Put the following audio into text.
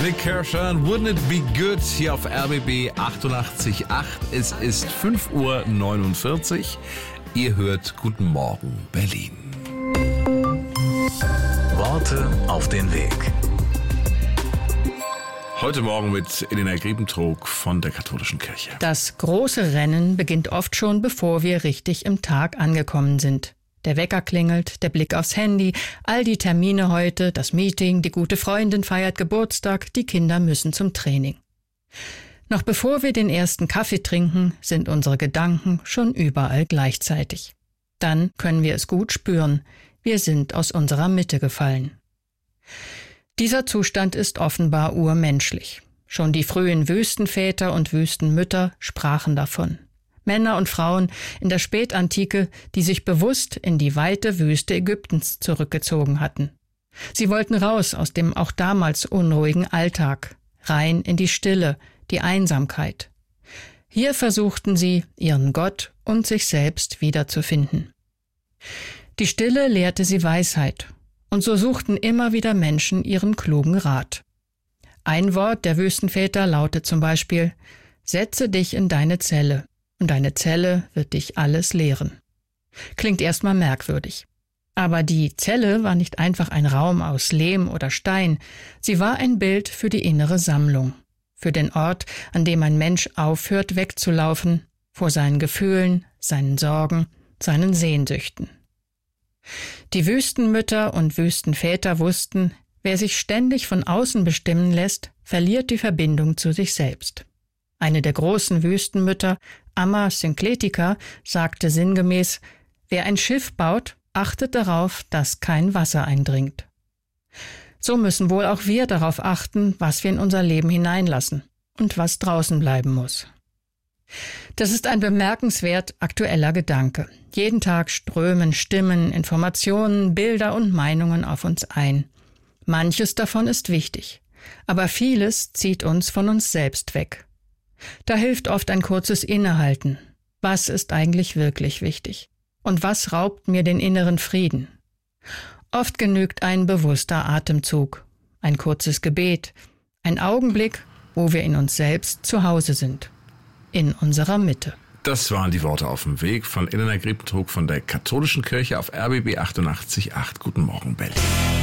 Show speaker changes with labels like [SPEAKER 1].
[SPEAKER 1] Nick Kershaw, Wouldn't It Be Good hier auf RBB 88.8. Es ist 5:49 Uhr. Ihr hört Guten Morgen Berlin.
[SPEAKER 2] Worte auf den Weg.
[SPEAKER 1] Heute Morgen mit Elena Griebentrog von der Katholischen Kirche.
[SPEAKER 3] Das große Rennen beginnt oft schon, bevor wir richtig im Tag angekommen sind. Der Wecker klingelt, der Blick aufs Handy, all die Termine heute, das Meeting, die gute Freundin feiert Geburtstag, die Kinder müssen zum Training. Noch bevor wir den ersten Kaffee trinken, sind unsere Gedanken schon überall gleichzeitig. Dann können wir es gut spüren, wir sind aus unserer Mitte gefallen. Dieser Zustand ist offenbar urmenschlich. Schon die frühen Wüstenväter und Wüstenmütter sprachen davon. Männer und Frauen in der Spätantike, die sich bewusst in die weite Wüste Ägyptens zurückgezogen hatten. Sie wollten raus aus dem auch damals unruhigen Alltag, rein in die Stille, die Einsamkeit. Hier versuchten sie, ihren Gott und sich selbst wiederzufinden. Die Stille lehrte sie Weisheit, und so suchten immer wieder Menschen ihren klugen Rat. Ein Wort der Wüstenväter lautet zum Beispiel: Setze dich in deine Zelle, und deine Zelle wird dich alles lehren. Klingt erstmal merkwürdig. Aber die Zelle war nicht einfach ein Raum aus Lehm oder Stein, sie war ein Bild für die innere Sammlung, für den Ort, an dem ein Mensch aufhört wegzulaufen, vor seinen Gefühlen, seinen Sorgen, seinen Sehnsüchten. Die Wüstenmütter und Wüstenväter wussten, wer sich ständig von außen bestimmen lässt, verliert die Verbindung zu sich selbst. Eine der großen Wüstenmütter, Amma Synkletika, sagte sinngemäß: Wer ein Schiff baut, achtet darauf, dass kein Wasser eindringt. So müssen wohl auch wir darauf achten, was wir in unser Leben hineinlassen und was draußen bleiben muss. Das ist ein bemerkenswert aktueller Gedanke. Jeden Tag strömen Stimmen, Informationen, Bilder und Meinungen auf uns ein. Manches davon ist wichtig, aber vieles zieht uns von uns selbst weg. Da hilft oft ein kurzes Innehalten. Was ist eigentlich wirklich wichtig? Und was raubt mir den inneren Frieden? Oft genügt ein bewusster Atemzug, ein kurzes Gebet, ein Augenblick, wo wir in uns selbst zu Hause sind, in unserer Mitte.
[SPEAKER 1] Das waren die Worte auf dem Weg von Elena Griebentrog von der Katholischen Kirche auf RBB 88.8. Guten Morgen Berlin.